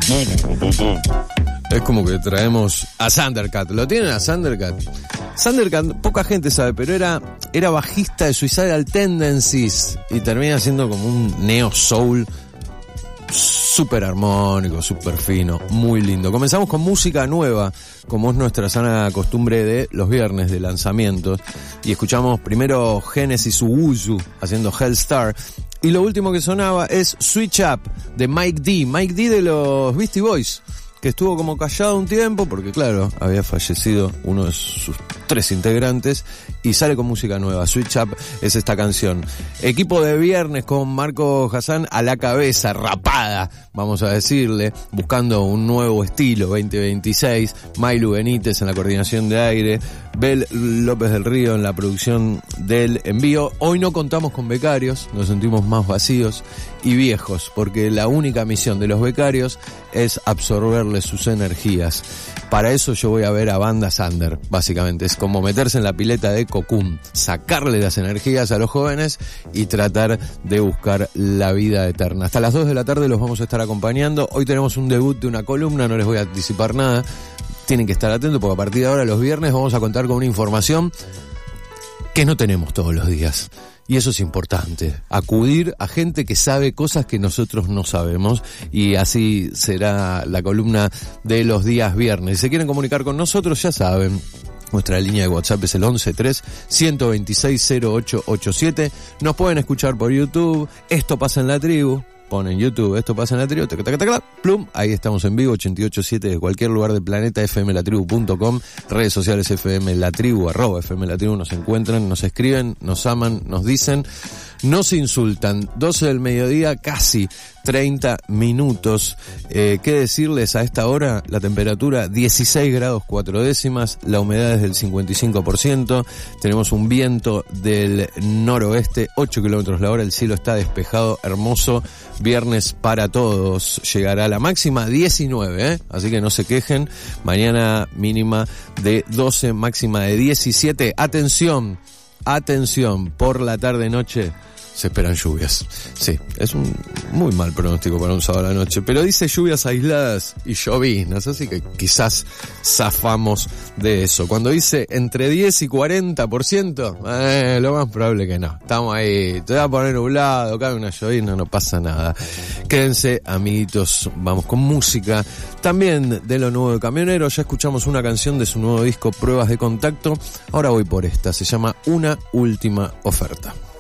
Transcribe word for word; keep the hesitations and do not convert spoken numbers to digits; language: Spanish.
Es como que traemos a Thundercat. ¿Lo tienen a Thundercat? Thundercat, poca gente sabe, pero era, era bajista de Suicidal Tendencies y termina siendo como un neo soul súper armónico, súper fino, muy lindo. Comenzamos con música nueva, como es nuestra sana costumbre de los viernes de lanzamientos, y escuchamos primero Genesis Uwuzu haciendo Hellstar, y lo último que sonaba es Switch Up de Mike D. Mike D de los Beastie Boys, que estuvo como callado un tiempo porque claro, había fallecido uno de sus tres integrantes, y sale con música nueva. Switch Up es esta canción. Equipo de viernes con Marco Hassan a la cabeza, rapada, vamos a decirle, buscando un nuevo estilo veinte veintiséis. Mailu Benítez en la coordinación de aire, Bel López del Río en la producción del envío. Hoy no contamos con becarios, nos sentimos más vacíos y viejos, porque la única misión de los becarios es absorberles sus energías. Para eso yo voy a ver a Banda Sander, básicamente. Es como meterse en la pileta de Cocoon, sacarle las energías a los jóvenes y tratar de buscar la vida eterna. Hasta las dos de la tarde los vamos a estar acompañando. Hoy tenemos un debut de una columna, no les voy a anticipar nada. Tienen que estar atentos porque a partir de ahora los viernes vamos a contar con una información que no tenemos todos los días. Y eso es importante, acudir a gente que sabe cosas que nosotros no sabemos, y así será la columna de los días viernes. Si se quieren comunicar con nosotros, ya saben, nuestra línea de WhatsApp es el once tres, ciento veintiséis, cero ocho ochenta y siete. Nos pueden escuchar por YouTube, Esto Pasa en la Tribu. Ponen YouTube, Esto Pasa en la Tribu, taca, taca, taca, plum, ahí estamos en vivo, ochenta y ocho punto siete de cualquier lugar del planeta, f m la tribu punto com, redes sociales F M La Tribu, arroba F M La Tribu, nos encuentran, nos escriben, nos aman, nos dicen, nos insultan. doce del mediodía, casi treinta minutos. Eh, ¿Qué decirles a esta hora? La temperatura dieciséis grados cuatro décimas, la humedad es del cincuenta y cinco por ciento, tenemos un viento del noroeste, ocho kilómetros la hora, el cielo está despejado, hermoso. Viernes para todos, llegará la máxima diecinueve, ¿eh? Así que no se quejen. Mañana mínima de doce, máxima de diecisiete. Atención, atención, por la tarde-noche se esperan lluvias. Sí, es un muy mal pronóstico para un sábado a la noche, pero dice lluvias aisladas y lloviznas, así que quizás zafamos de eso. Cuando dice entre diez y cuarenta por ciento, eh, lo más probable que no. Estamos ahí, te va a poner nublado, cae una llovizna, no pasa nada. Quédense, amiguitos, vamos con música. También de lo nuevo de Camionero, ya escuchamos una canción de su nuevo disco Pruebas de Contacto. Ahora voy por esta, se llama Una Última Oferta.